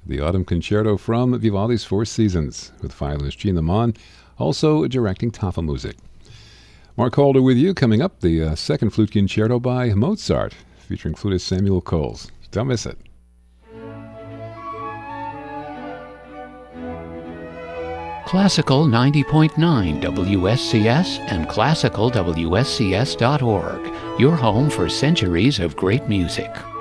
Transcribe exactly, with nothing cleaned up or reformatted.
the Autumn Concerto from Vivaldi's Four Seasons, with violinist Gina Mon, also directing Tafelmusik. Mark Calder with you. Coming up, the uh, second flute concerto by Mozart, featuring flutist Samuel Coles. Don't miss it. Classical ninety point nine W S C S and classical W S C S dot org, your home for centuries of great music.